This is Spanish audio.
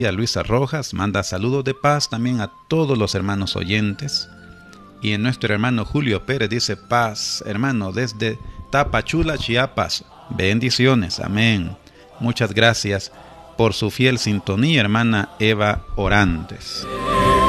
Luisa Rojas manda saludos de paz también a todos los hermanos oyentes. Y en nuestro hermano Julio Pérez dice: paz, hermano, desde Tapachula, Chiapas. Bendiciones, amén. Muchas gracias por su fiel sintonía, hermana Eva Orantes.